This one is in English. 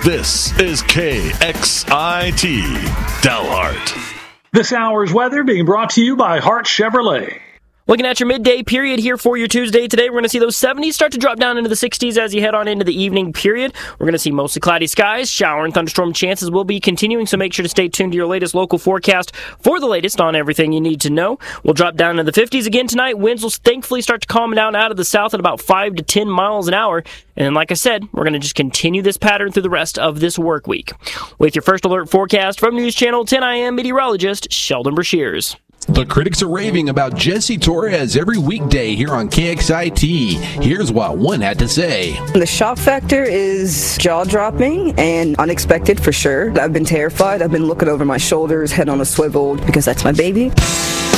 This is KXIT Dalhart. This hour's weather being brought to you by Hart Chevrolet. Looking at your midday period here for your Tuesday today, we're going to see those 70s start to drop down into the 60s as you head on into the evening period. We're going to see mostly cloudy skies. Shower and thunderstorm chances will be continuing, so make sure to stay tuned to your latest local forecast for the latest on everything you need to know. We'll drop down into the 50s again tonight. Winds will thankfully start to calm down out of the south at about 5 to 10 miles an hour. And then, like I said, we're going to just continue this pattern through the rest of this work week. With your first alert forecast from News Channel 10, I am meteorologist Sheldon Brashears. The critics are raving about Jesse Torres every weekday here on KXIT. Here's what one had to say. The shock factor is jaw-dropping and unexpected for sure. I've been terrified. I've been looking over my shoulders, head on a swivel, because that's my baby.